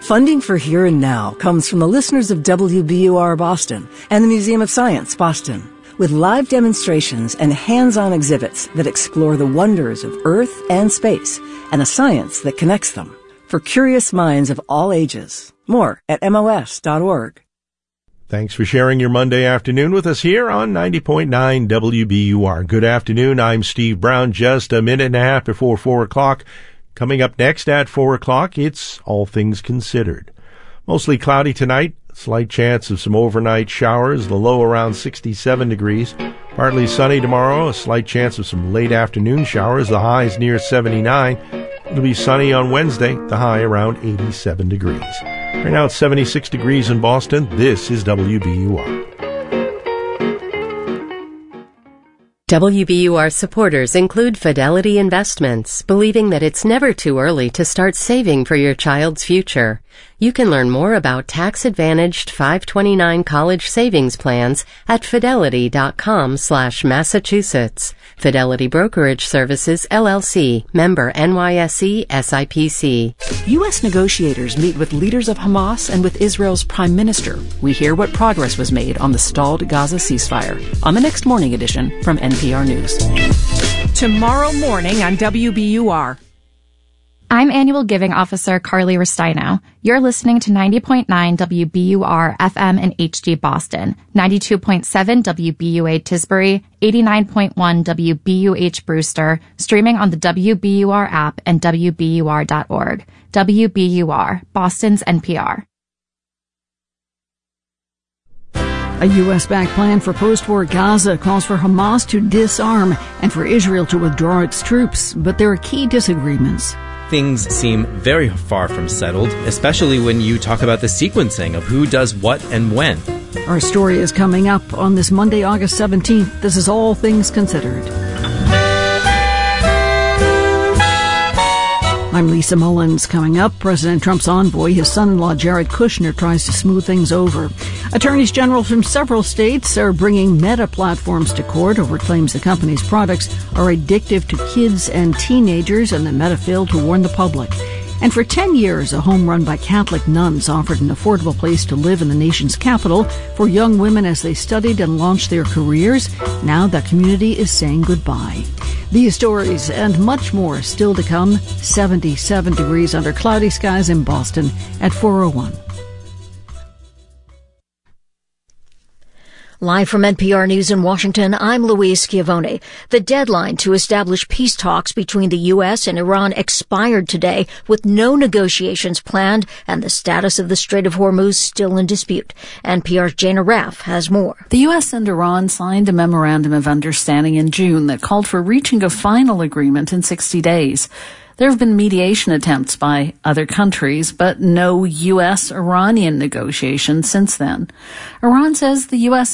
Funding for Here and Now comes from the listeners of WBUR Boston and the Museum of Science, Boston, with live demonstrations and hands-on exhibits that explore the wonders of Earth and space and the science that connects them for curious minds of all ages. More at MOS.org. Thanks for sharing your Monday afternoon with us here on 90.9 WBUR. Good afternoon. I'm Steve Brown. Just a minute and a half before 4 o'clock. Coming up next at 4 o'clock, it's All Things Considered. Mostly cloudy tonight. Slight chance of some overnight showers. The low around 67 degrees. Partly sunny tomorrow. A slight chance of some late afternoon showers. The high is near 79. It'll be sunny on Wednesday. The high around 87 degrees. Right now it's 76 degrees in Boston. This is WBUR. WBUR supporters include Fidelity Investments, believing that it's never too early to start saving for your child's future. You can learn more about tax-advantaged 529 college savings plans at fidelity.com/Massachusetts. Fidelity Brokerage Services, LLC, member NYSE SIPC. U.S. negotiators meet with leaders of Hamas and with Israel's prime minister. We hear what progress was made on the stalled Gaza ceasefire on the next morning edition from NPR News. Tomorrow morning on WBUR. I'm Annual Giving Officer Carly Restaino. You're listening to 90.9 WBUR FM in HD Boston, 92.7 WBUA Tisbury, 89.1 WBUH Brewster, streaming on the WBUR app and WBUR.org. WBUR, Boston's NPR. A U.S.-backed plan for post-war Gaza calls for Hamas to disarm and for Israel to withdraw its troops, but there are key disagreements. Things seem very far from settled, especially when you talk about the sequencing of who does what and when. Our story is coming up on this Monday, August 17th. This is All Things Considered. I'm Lisa Mullins. Coming up, President Trump's envoy, his son-in-law Jared Kushner, tries to smooth things over. Attorneys general from several states are bringing Meta Platforms to court over claims the company's products are addictive to kids and teenagers, and that Meta failed to warn the public. And for 10 years, a home run by Catholic nuns offered an affordable place to live in the nation's capital for young women as they studied and launched their careers. Now that community is saying goodbye. These stories and much more still to come. 77 degrees under cloudy skies in Boston at 4:01. Live from NPR News in Washington, I'm Louise Schiavone. The deadline to establish peace talks between the U.S. and Iran expired today, with no negotiations planned and the status of the Strait of Hormuz still in dispute. NPR's Jana Raff has more. The U.S. and Iran signed a memorandum of understanding in June that called for reaching a final agreement in 60 days. There have been mediation attempts by other countries, but no U.S.-Iranian negotiations since then. Iran says the U.S.